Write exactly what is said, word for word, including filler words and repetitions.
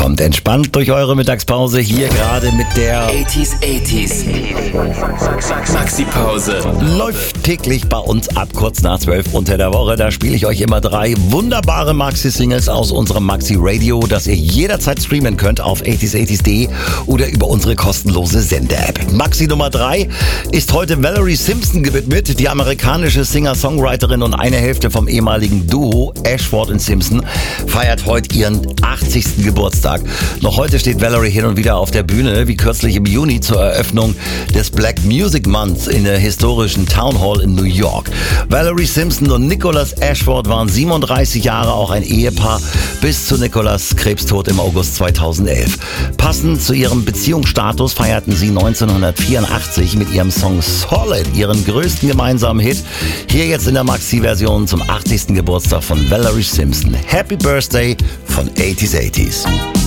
Kommt entspannt durch eure Mittagspause hier gerade mit der achtziger, achtziger Maxi-Pause. Läuft täglich bei uns ab kurz nach zwölf unter der Woche. Da spiele ich euch immer drei wunderbare Maxi-Singles aus unserem Maxi-Radio, das ihr jederzeit streamen könnt auf achtziger achtziger punkt de oder über unsere kostenlose Sende-App. Maxi Nummer drei ist heute Valerie Simpson gewidmet. Die amerikanische Singer-Songwriterin und eine Hälfte vom ehemaligen Duo Ashford und Simpson feiert heute ihren achtzigsten Geburtstag. Noch heute steht Valerie hin und wieder auf der Bühne, wie kürzlich im Juni zur Eröffnung des Black Music Month in der historischen Town Hall in New York. Valerie Simpson und Nicholas Ashford waren siebenunddreißig Jahre auch ein Ehepaar bis zu Nicholas Krebstod im August zweitausendelf. Passend zu ihrem Beziehungsstatus feierten sie neunzehnhundertvierundachtzig mit ihrem Song Solid ihren größten gemeinsamen Hit. Hier jetzt in der Maxi-Version zum achtzigsten Geburtstag von Valerie Simpson. Happy Birthday von achtziger achtziger.